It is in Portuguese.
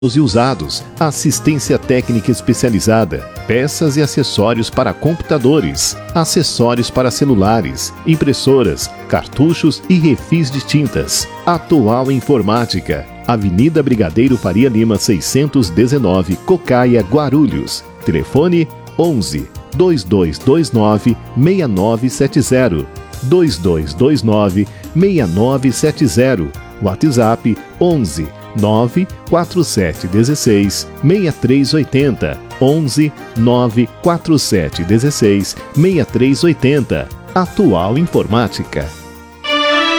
e usados, assistência técnica especializada, peças e acessórios para computadores, acessórios para celulares, impressoras, cartuchos e refis de tintas. Atual Informática, Avenida Brigadeiro Faria Lima 619, Cocaia, Guarulhos. Telefone 11 2229 6970, 2229 6970. WhatsApp 11 94716 6380, 11 94716 6380. Atual Informática.